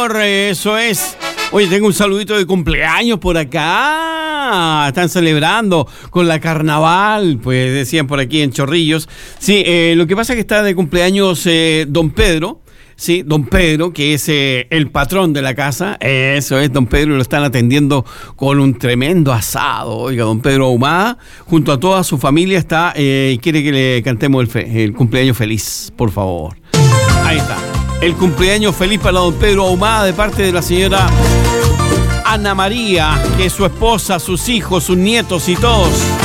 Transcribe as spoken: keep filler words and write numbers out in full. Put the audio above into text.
Eso es. Oye, tengo un saludito de cumpleaños por acá. Están celebrando con la carnaval, pues decían por aquí en Chorrillos. Sí, eh, lo que pasa es que está de cumpleaños eh, don Pedro. Sí, don Pedro, que es eh, el patrón de la casa. Eso es, don Pedro, y lo están atendiendo con un tremendo asado. Oiga, don Pedro Ahumada, junto a toda su familia, está eh, y quiere que le cantemos el, fe, el cumpleaños feliz, por favor. Ahí está. El cumpleaños feliz para don Pedro Ahumada de parte de la señora Ana María, que es su esposa, sus hijos, sus nietos y todos.